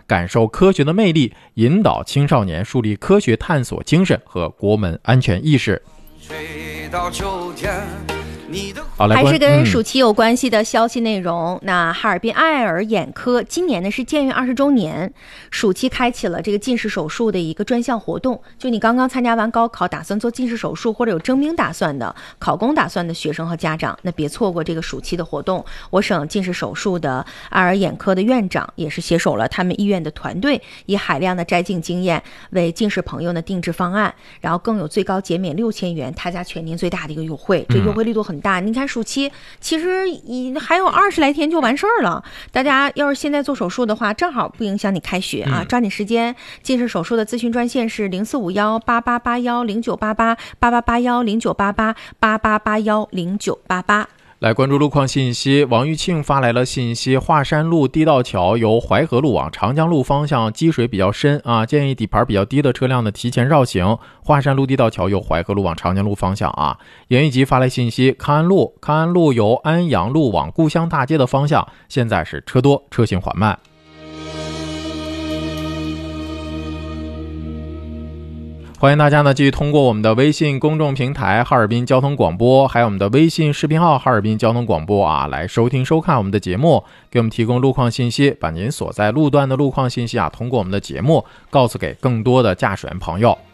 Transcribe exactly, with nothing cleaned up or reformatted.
感受科学的魅力，引导青少年树立科学探索精神和国门安全意识。好， 还是跟暑期有关系的消息内容、嗯、那哈尔滨爱尔眼科今年呢是建院二十周年，暑期开启了这个近视手术的一个专项活动。就你刚刚参加完高考打算做近视手术或者有征兵打算的考公打算的学生和家长，那别错过这个暑期的活动。我省近视手术的爱尔眼科的院长也是携手了他们医院的团队，以海量的摘镜经验为近视朋友呢定制方案，然后更有最高减免六千元，他家全年最大的一个优惠，这优惠力度很大。嗯、你看暑期其实还有二十来天就完事儿了，大家要是现在做手术的话，正好不影响你开学啊，抓紧时间。近视手术的咨询专线是零四五幺八八八幺零九八八八八八幺零九八八八八八幺零九八八。 来关注路况信息，王玉庆发来了信息，华山路地道桥由淮河路往长江路方向积水比较深啊，建议底盘比较低的车辆呢提前绕行。华山路地道桥由淮河路往长江路方向啊。严一吉发来信息，康安路康安路由安阳路往故乡大街的方向现在是车多，车行缓慢。欢迎大家呢继续通过我们的微信公众平台哈尔滨交通广播，还有我们的微信视频号哈尔滨交通广播啊，来收听收看我们的节目，给我们提供路况信息，把您所在路段的路况信息啊，通过我们的节目告诉给更多的驾驶员朋友。